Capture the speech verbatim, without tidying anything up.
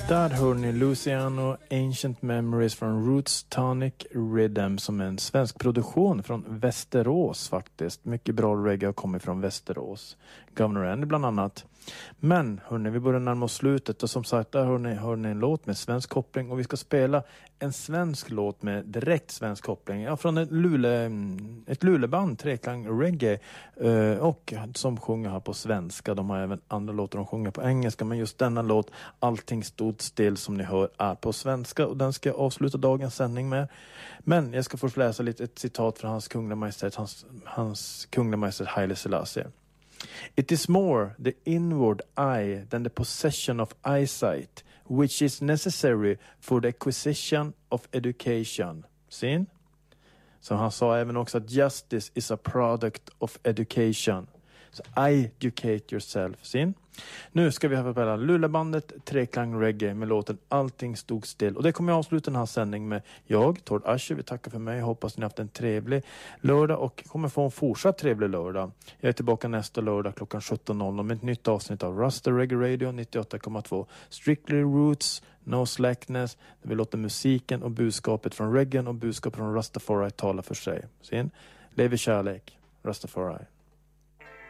Där hör ni Luciano Ancient Memories från Roots Tonic Rhythm, som är en svensk produktion från Västerås faktiskt. Mycket bra reggae har kommit från Västerås. Governor Andy bland annat. Men hörni, vi börjar närma oss slutet och som sagt, där hör ni, hör ni en låt med svensk koppling och vi ska spela en svensk låt med direkt svensk koppling. Ja, från ett Lule, ett Luleband, treklang reggae, eh, och som sjunger här på svenska. De har även andra låtar de sjunger på engelska, men just denna låt, Allting stod still, som ni hör, är på svenska och den ska jag avsluta dagens sändning med. Men jag ska först läsa lite ett citat från hans kungliga majestät, hans, hans kungliga majestät Haile Selassie. It is more the inward eye than the possession of eyesight, which is necessary for the acquisition of education. Sin? Så han sa även också att justice is a product of education. Så educate yourself. Sin? Nu ska vi ha spela Lulebandet Treklang Reggae med låten Allting stod still. Och det kommer jag avsluta den här sändningen med. Jag, Tord Asher, vi tackar för mig. Jag hoppas ni har haft en trevlig lördag och kommer få en fortsatt trevlig lördag. Jag är tillbaka nästa lördag klockan sjutton noll noll med ett nytt avsnitt av Rasta Reggae Radio nittioåtta komma två. Strictly Roots, No Slackness. Där vi låter musiken och budskapet från reggae och budskapet från Rastafari tala för sig. Sin? Lev i kärlek. Rastafari.